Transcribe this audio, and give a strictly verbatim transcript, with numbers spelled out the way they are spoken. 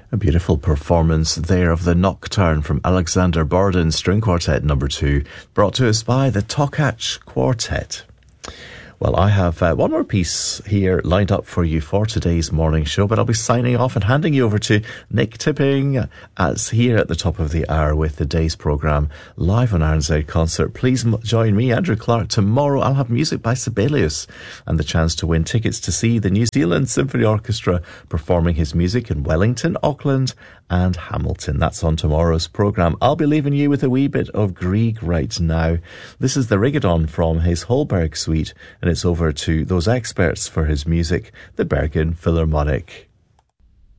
A beautiful performance there of the Nocturne from Alexander Borden String Quartet number two, brought to us by the Tokach Quartet. Well, I have uh, one more piece here lined up for you for today's morning show, but I'll be signing off and handing you over to Nick Tipping as here at the top of the hour with the day's programme live on Iron's Edge Concert. Please m- join me, Andrew Clark. Tomorrow I'll have music by Sibelius and the chance to win tickets to see the New Zealand Symphony Orchestra performing his music in Wellington, Auckland and Hamilton. That's on tomorrow's programme. I'll be leaving you with a wee bit of Grieg right now. This is the Rigodon from his Holberg suite, and it's over to those experts for his music, the Bergen Philharmonic.